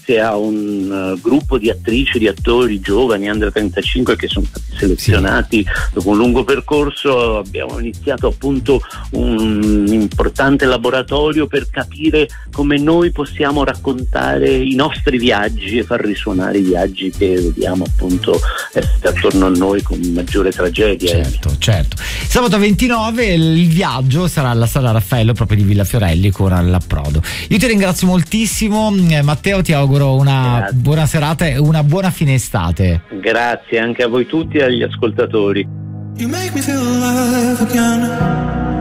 grazie a un gruppo di attrici, di attori giovani under 35 che sono stati selezionati dopo un lungo percorso, abbiamo iniziato appunto un importante laboratorio per capire come noi possiamo raccontare i nostri viaggi e far risuonare i viaggi che vediamo appunto attorno a noi con maggiore tragedia. Certo. Sabato 29 il viaggio sarà alla Sala Raffaello proprio di Villa Fiorelli con l'approdo. Io ti ringrazio moltissimo, Matteo, ti auguro una buona serata e una buona fine estate. Grazie anche a voi tutti e agli ascoltatori. You make me feel alive again.